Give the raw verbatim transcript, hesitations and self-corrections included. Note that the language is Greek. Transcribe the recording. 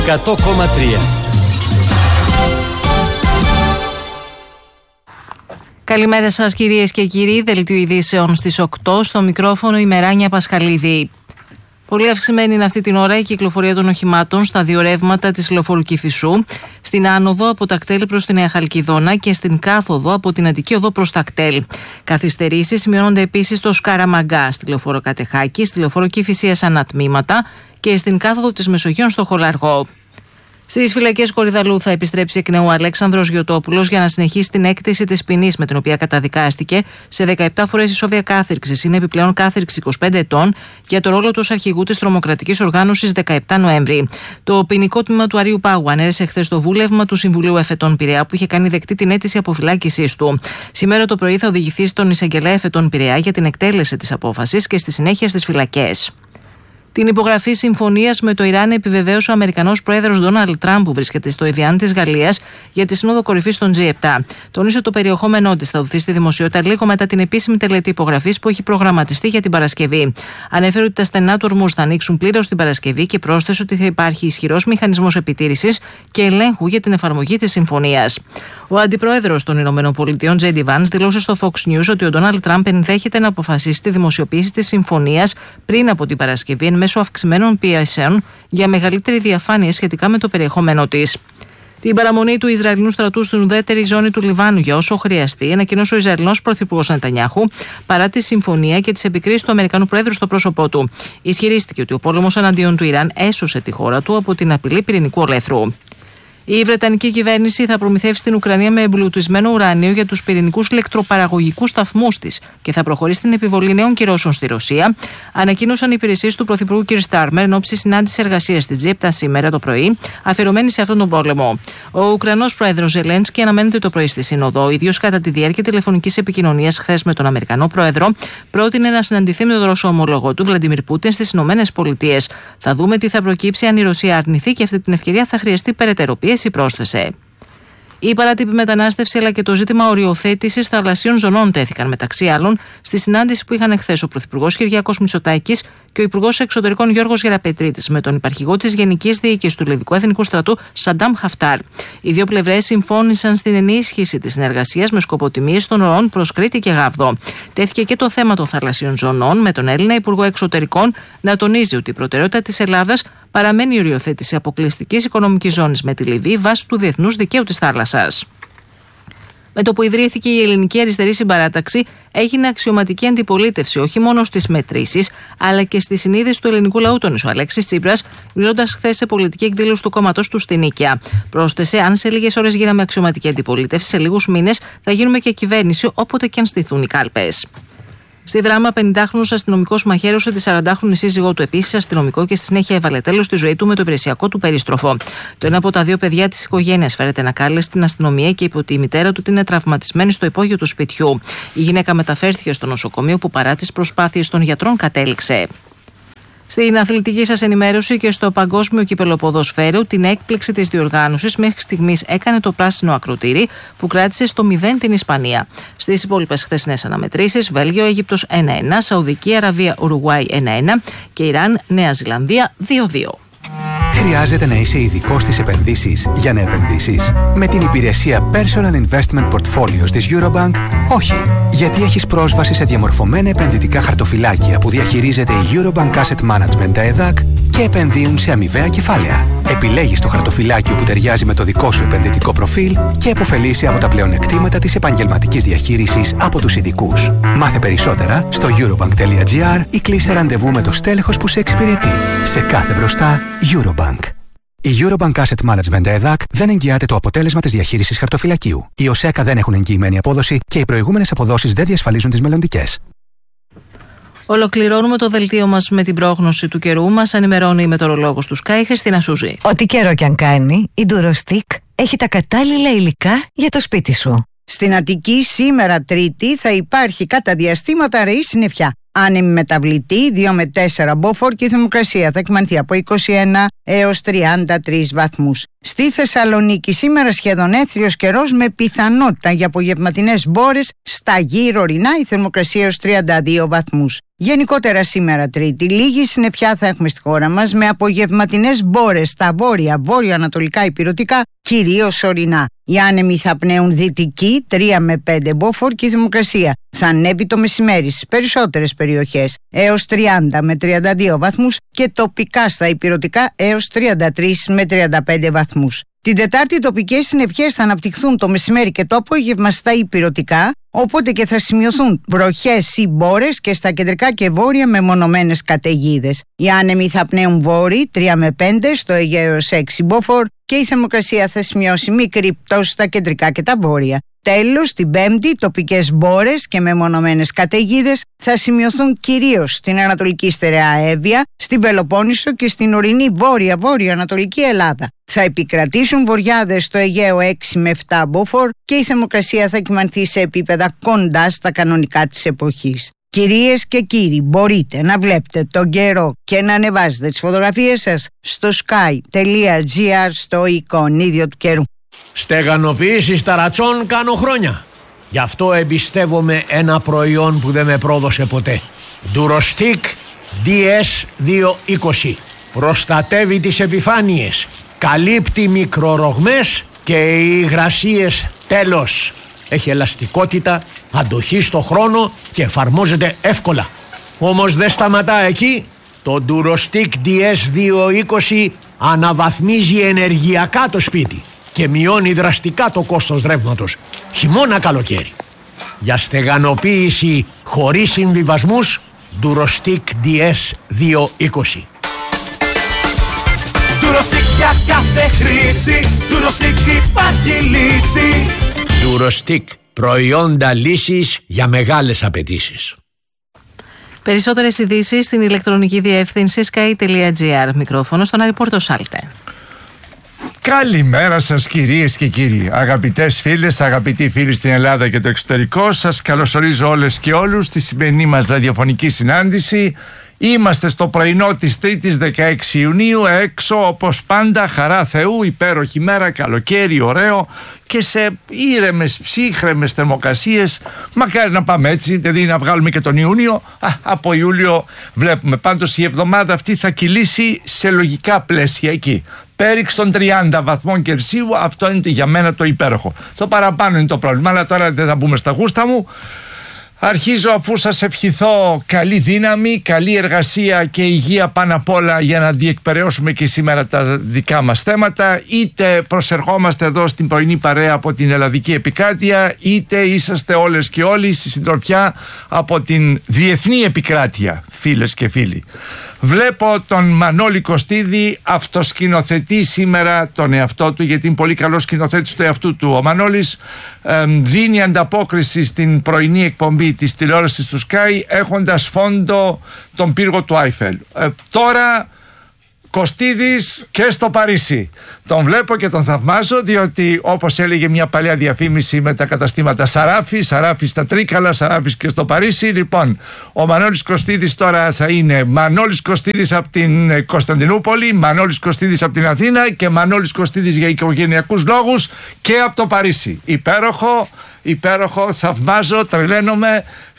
εκατό κόμμα τρία. Καλημέρα σας κυρίες και κύριοι, δελτίο ειδήσεων στις οκτώ, στο μικρόφωνο η Μεράνια Πασχαλίδη. Πολύ αυξημένη είναι αυτή την ώρα η κυκλοφορία των οχημάτων στα δύο ρεύματα της λεωφόρου Κηφισού, στην άνοδο από τα κτέλ προς τη Νέα Χαλκιδόνα και στην κάθοδο από την Αττική οδό προς τα κτέλ. Καθυστερήσεις σημειώνονται επίσης στο Σκαραμαγκά, στη λεωφόρο Κατεχάκη, στη λεωφόρο Κηφισίας ανατμήματα και στην κάθοδο της Μεσογείων στο Χολαργό. Στις φυλακές Κορυδαλού θα επιστρέψει εκ νέου ο Αλέξανδρος Γιωτόπουλος για να συνεχίσει την έκτηση της ποινής με την οποία καταδικάστηκε σε δεκαεπτά φορές ισόβια κάθυρξης. Είναι επιπλέον κάθυρξη είκοσι πέντε ετών για το ρόλο του ως αρχηγού της τρομοκρατικής οργάνωσης δεκαεπτά Νοέμβρη. Το ποινικό τμήμα του Αρείου Πάγου ανέρεσε χθες το βούλευμα του Συμβουλίου Εφετών Πειραιά που είχε κάνει δεκτή την αίτηση αποφυλάκησής του. Σήμερα το πρωί θα οδηγηθεί στον εισαγγελέα Εφετών Πειραιά για την εκτέλεση της απόφασης και στη συνέχεια στις φυλακές. Την υπογραφή συμφωνίας με το Ιράν επιβεβαίωσε ο Αμερικανός πρόεδρος Ντόναλντ Τραμπ, που βρίσκεται στο Εβιάν της Γαλλίας για τη Σύνοδο Κορυφής των τζι επτά. Τόνισε το περιεχόμενό της θα δοθεί στη δημοσιότητα λίγο μετά την επίσημη τελετή υπογραφής που έχει προγραμματιστεί για την Παρασκευή. Ανέφερε ότι τα στενά του ορμούς θα ανοίξουν πλήρως την Παρασκευή και πρόσθεσε ότι θα υπάρχει ισχυρός μηχανισμός επιτήρησης και ελέγχου για την εφαρμογή της συμφωνίας. Ο αντιπρόεδρος των ΗΠΑ, Τζέι ντι Vance, δήλωσε στο Fox News ότι ο Ντόναλντ Τραμπ ενδέχεται να αποφασίσει τη δημοσιοποίηση της συμφωνίας πριν από την Παρασκευή μέσω αυξημένων πιέσεων για μεγαλύτερη διαφάνεια σχετικά με το περιεχόμενό της. Την παραμονή του Ισραηλινού στρατού στην ουδέτερη ζώνη του Λιβάνου για όσο χρειαστεί, ανακοινώσε ο Ισραηλινός πρωθυπουργός Νετανιάχου παρά τη συμφωνία και τις επικρίσεις του Αμερικανού Προέδρου στο πρόσωπό του. Ισχυρίστηκε ότι ο πόλεμος εναντίον του Ιράν έσωσε τη χώρα του από την απειλή πυρηνικού ολέθρου. Η Βρετανική κυβέρνηση θα προμηθεύσει την Ουκρανία με εμπλουτισμένο ουράνιο για τους πυρηνικούς ηλεκτροπαραγωγικούς σταθμούς της και θα προχωρήσει στην επιβολή νέων κυρώσεων στη Ρωσία, ανακοίνωσαν οι υπηρεσίες του Πρωθυπουργού κ. Στάρμερ εν ώψη συνάντησης εργασίας στη τζι επτά σήμερα το πρωί, αφιερωμένη σε αυτόν τον πόλεμο. Ο Ουκρανός πρόεδρος Ζελένσκι αναμένεται το πρωί στη Σύνοδο. Ο ίδιος, κατά τη διάρκεια τηλεφωνικής επικοινωνίας χθες με τον Αμερικανό πρόεδρο, πρότεινε να συναντηθεί με τον Ρώσο ομολογό του, Βλαντιμίρ Πούτιν, στις ΗΠΑ. Θα δούμε τι θα προκύψει αν η Ρωσία αρνηθεί και αυτή την ευκαιρία θα χρειαστεί περαιτέρω πίεση, πρόσθεσε. Η παράτυπη μετανάστευση αλλά και το ζήτημα οριοθέτησης θαλασσίων ζωνών τέθηκαν μεταξύ άλλων στη συνάντηση που είχαν εχθές ο Πρωθυπουργός Κυριάκος Μητσοτάκης και ο Υπουργός Εξωτερικών Γιώργος Γεραπετρίτης με τον υπαρχηγό της Γενικής Διοίκησης του Λιβικού Εθνικού Στρατού Σαντάμ Χαφτάρ. Οι δύο πλευρές συμφώνησαν στην ενίσχυση της συνεργασίας με σκοποτιμίες των ροών προς Κρήτη και Γάβδο. Τέθηκε και το θέμα των θαλασσίων ζωνών με τον Έλληνα Υπουργό Εξωτερικών να τονίζει ότι η προτεραιότητα της Ελλάδας παραμένει η οριοθέτηση αποκλειστικής οικονομικής ζώνης με τη Λιβύη βάσει του διεθνούς δικαίου της θάλασσας. Με το που ιδρύθηκε η Ελληνική Αριστερή Συμπαράταξη, έγινε αξιωματική αντιπολίτευση όχι μόνο στις μετρήσεις, αλλά και στη συνείδηση του ελληνικού λαού, τόνισε ο Αλέξης Τσίπρας, μιλώντας χθες σε πολιτική εκδήλωση του κόμματος του στην Νίκαια. Πρόσθεσε: αν σε λίγες ώρες γίναμε αξιωματική αντιπολίτευση, σε λίγους μήνες θα γίνουμε και κυβέρνηση όποτε και αν στηθούν οι κάλπες. Στη Δράμα, πενηντάχρονος αστυνομικός μαχαίρωσε τη σαραντάχρονη σύζυγό του, επίσης αστυνομικό, και στη συνέχεια έβαλε τέλος στη ζωή του με το υπηρεσιακό του περίστροφο. Το ένα από τα δύο παιδιά της οικογένειας φέρεται να κάλεσε στην αστυνομία και είπε ότι η μητέρα του είναι τραυματισμένη στο υπόγειο του σπιτιού. Η γυναίκα μεταφέρθηκε στο νοσοκομείο που παρά τις προσπάθειες των γιατρών κατέληξε. Στην αθλητική σας ενημέρωση και στο Παγκόσμιο Κύπελλο Ποδοσφαίρου, την έκπληξη της διοργάνωσης μέχρι στιγμής έκανε το πράσινο ακροτήρι που κράτησε στο μηδέν την Ισπανία. Στις υπόλοιπες χθεσινές αναμετρήσεις, Βέλγιο Αίγυπτος ένα ένα, Σαουδική Αραβία Ουρουγουάη ένα ένα και Ιράν Νέα Ζηλανδία δύο δύο. Χρειάζεται να είσαι ειδικός στις επενδύσεις για να επενδύσεις? Με την υπηρεσία Personal Investment Portfolios της Eurobank, όχι. Γιατί έχεις πρόσβαση σε διαμορφωμένα επενδυτικά χαρτοφυλάκια που διαχειρίζεται η Eurobank Asset Management ΕΔΑΚ και επενδύουν σε αμοιβαία κεφάλαια. Επιλέγεις το χαρτοφυλάκιο που ταιριάζει με το δικό σου επενδυτικό προφίλ και επωφελείσαι από τα πλεονεκτήματα της επαγγελματικής διαχείρισης από τους ειδικούς. Μάθε περισσότερα στο eurobank τελεία gr ή κλείσε ραντεβού με το στέλεχος που σε εξυπηρετεί. Σε κάθε μπροστά, Eurobank. Η Eurobank Asset Management ΕΔΑΚ δεν εγγυάται το αποτέλεσμα της διαχείρισης χαρτοφυλακίου. Οι ΟΣΕΚΑ δεν έχουν εγγυημένη απόδοση και οι προηγούμενες αποδόσεις δεν διασφαλίζουν τις μελλοντικές. Ολοκληρώνουμε το δελτίο μας με την πρόγνωση του καιρού. Μας ενημερώνει η μετεωρολόγος του Sky, Χριστίνα Σούζη. Ό,τι καιρό κι αν κάνει, η Durostic έχει τα κατάλληλα υλικά για το σπίτι σου. Στην Αττική σήμερα Τρίτη θα υπάρχει κατά διαστήματα ρεή συννεφιά. άνεμη μεταβλητή δύο με τέσσερα μποφόρ και η θερμοκρασία θα κυμανθεί από είκοσι ένα έως τριάντα τρεις βαθμούς. Στη Θεσσαλονίκη σήμερα σχεδόν έθριος καιρός με πιθανότητα για απογευματινές μπόρες στα γύρω ορεινά, η θερμοκρασία έως τριάντα δύο βαθμούς. Γενικότερα σήμερα Τρίτη, λίγη συννεφιά θα έχουμε στη χώρα μας με απογευματινές μπόρες στα βόρεια, βόρειο-ανατολικά ηπειρωτικά, κυρίως ορεινά. Οι άνεμοι θα πνέουν δυτική τρία με πέντε μποφόρ και η θερμοκρασία θα ανέβει το μεσημέρι στις περισσότερες περιοχές έως τριάντα με τριάντα δύο βαθμούς και τοπικά στα ηπειρωτικά έως τριάντα τρεις με τριάντα πέντε βαθμούς. Την Τετάρτη οι τοπικές συννεφιές θα αναπτυχθούν το μεσημέρι και το απόγευμα στα ηπειρωτικά, οπότε και θα σημειωθούν βροχές ή μπόρες και στα κεντρικά και βόρεια με μονομένες καταιγίδες. Οι άνεμοι θα πνέουν βόρειοι τρία με πέντε, στο Αιγαίο έως έξι μποφόρ και η θερμοκρασία θα σημειώσει μικρή πτώση στα κεντρικά και τα βόρεια. Τέλος, την Πέμπτη, τοπικές μπόρες και μεμονωμένες καταιγίδες θα σημειωθούν κυρίως στην Ανατολική Στερεά Εύβοια, στην Πελοπόννησο και στην ορεινή βόρεια-βόρειο-ανατολική Ελλάδα. Θα επικρατήσουν βοριάδες στο Αιγαίο έξι με επτά μποφόρ και η θερμοκρασία θα κυμανθεί σε επίπεδα κοντά στα κανονικά της εποχής. Κυρίες και κύριοι, μπορείτε να βλέπετε τον καιρό και να ανεβάζετε τις φωτογραφίες σας στο sky τελεία gr, στο εικονίδιο του καιρού. Στεγανοποίηση ταρατσών κάνω χρόνια. Γι' αυτό εμπιστεύομαι ένα προϊόν που δεν με πρόδωσε ποτέ. Durostic ντι ες διακόσια είκοσι. Προστατεύει τις επιφάνειες, καλύπτει μικρορογμές και υγρασίες τέλος. Έχει ελαστικότητα, αντοχή στο χρόνο και εφαρμόζεται εύκολα. Όμως δεν σταματά εκεί. Το Durostic ντι ες διακόσια είκοσι αναβαθμίζει ενεργειακά το σπίτι και μειώνει δραστικά το κόστος ρεύματος, χειμώνα καλοκαίρι. Για στεγανοποίηση χωρίς συμβιβασμούς, Durostic ντι ες διακόσια είκοσι. Durostic για κάθε χρήση, Durostic υπάρχει λύση. Durostic, προϊόντα λύσης για μεγάλες απαιτήσεις. Περισσότερες ειδήσεις στην ηλεκτρονική διεύθυνση sky τελεία gr. Μικρόφωνο στον Άρη Πορτοσάλτε. Καλημέρα σας κυρίες και κύριοι, αγαπητές φίλες, αγαπητοί φίλοι στην Ελλάδα και το εξωτερικό. Σας καλωσορίζω όλες και όλους στη σημερινή μας ραδιοφωνική συνάντηση. Είμαστε στο πρωινό της Τρίτης δεκαέξι Ιουνίου, έξω όπως πάντα χαρά Θεού, υπέροχη μέρα, καλοκαίρι, ωραίο και σε ήρεμες, ψύχρεμες θερμοκρασίες. Μακάρι να πάμε έτσι, δηλαδή να βγάλουμε και τον Ιούνιο. Α, από Ιούλιο βλέπουμε. Πάντως η εβδομάδα αυτή θα κυλήσει σε λογικά πλαίσια εκεί. Πέριξ των τριάντα βαθμών Κελσίου, αυτό είναι για μένα το υπέροχο. Το παραπάνω είναι το πρόβλημα, αλλά τώρα δεν θα μπούμε στα γούστα μου. Αρχίζω αφού σας ευχηθώ καλή δύναμη, καλή εργασία και υγεία πάνω απ' όλα για να διεκπεραιώσουμε και σήμερα τα δικά μας θέματα. Είτε προσερχόμαστε εδώ στην πρωινή παρέα από την Ελλαδική Επικράτεια, είτε είσαστε όλες και όλοι στη συντροφιά από την Διεθνή Επικράτεια, φίλες και φίλοι. Βλέπω τον Μανώλη Κωστίδη αυτοσκηνοθετεί σήμερα τον εαυτό του, γιατί είναι πολύ καλός σκηνοθέτης του εαυτού του. Ο Μανώλης ε, δίνει ανταπόκριση στην πρωινή εκπομπή της τηλεόρασης του Sky έχοντας φόντο τον πύργο του Άιφελ. Ε, τώρα Κωστίδης και στο Παρίσι. Τον βλέπω και τον θαυμάζω, διότι όπως έλεγε μια παλιά διαφήμιση με τα καταστήματα Σαράφη, Σαράφη στα Τρίκαλα, Σαράφης και στο Παρίσι. Λοιπόν, ο Μανώλης Κωστίδης τώρα θα είναι Μανώλης Κωστίδης από την Κωνσταντινούπολη, Μανώλης Κωστίδης από την Αθήνα και Μανώλης Κωστίδης για οικογενειακούς λόγους και από το Παρίσι. Υπέροχο, υπέροχο, θαυμάζω, τρελαίνομαι.